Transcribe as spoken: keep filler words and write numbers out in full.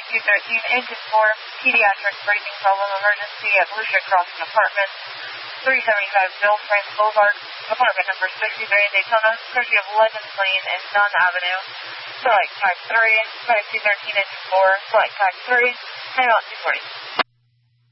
two thirteen, engine four, pediatric braking problem, emergency at Lucia Crossing Apartment, three seventy-five Bill Frank Boulevard, apartment number sixty-three in Daytona, courtesy of Legends Lane and Dunn Avenue. Select type three, five two thirteen, engine four, select type three, hang out two forty.